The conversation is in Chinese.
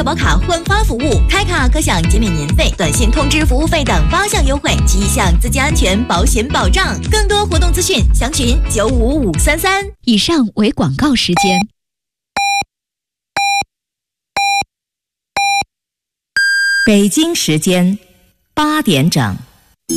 宝卡换发服务，开卡可享减免年费、短信通知服务费等8项优惠及1项资金安全保险保障。更多活动资讯详询95533。 以上为广告时间。 北京时间8点整。